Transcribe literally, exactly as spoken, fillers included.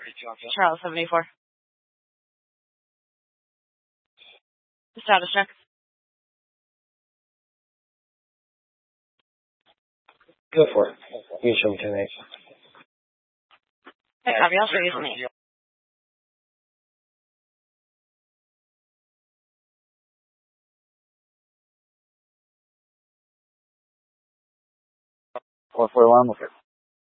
Charles seventy-four. Status check. Go for it. You can show me ten eight. Hey, copy. I'll show you some eight. Four four one.